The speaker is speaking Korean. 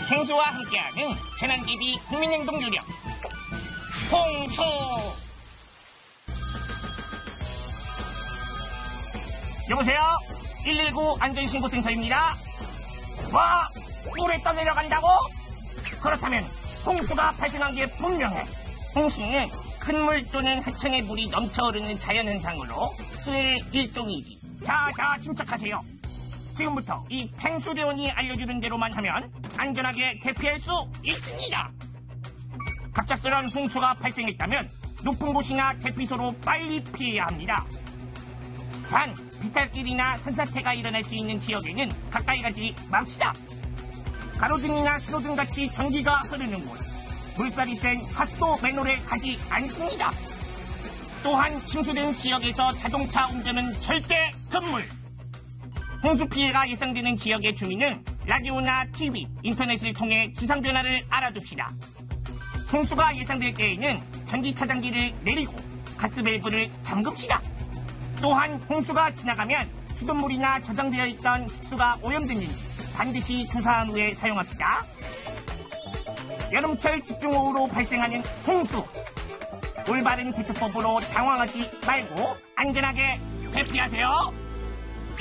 홍수와 함께하는 재난대비 국민행동 요령 홍수. 여보세요? 119 안전신고센터입니다. 뭐? 물에 떠내려간다고? 그렇다면 홍수가 발생한 게 분명해. 홍수는 큰 물 또는 하천에 물이 넘쳐흐르는 자연현상으로 수의 일종이지. 자, 침착하세요. 지금부터 이 팽수대원이 알려주는 대로만 하면 안전하게 대피할 수 있습니다. 갑작스러운 홍수가 발생했다면 높은 곳이나 대피소로 빨리 피해야 합니다. 단, 비탈길이나 산사태가 일어날 수 있는 지역에는 가까이 가지 맙시다. 가로등이나 신호등같이 전기가 흐르는 곳, 물살이 센 하수도 맨홀에 가지 않습니다. 또한 침수된 지역에서 자동차 운전은 절대 금물. 홍수 피해가 예상되는 지역의 주민은 라디오나 TV, 인터넷을 통해 기상 변화를 알아둡시다. 홍수가 예상될 때에는 전기 차단기를 내리고 가스밸브를 잠급시다. 또한 홍수가 지나가면 수돗물이나 저장되어 있던 식수가 오염됐는지 반드시 조사한 후에 사용합시다. 여름철 집중호우로 발생하는 홍수, 올바른 대처법으로 당황하지 말고 안전하게 대피하세요.